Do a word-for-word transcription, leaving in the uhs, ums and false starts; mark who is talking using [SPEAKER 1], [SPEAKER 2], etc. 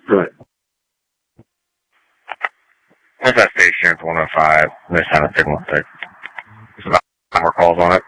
[SPEAKER 1] Right.
[SPEAKER 2] What's that station? It's one oh five. This time a signal six. There's about more calls on it.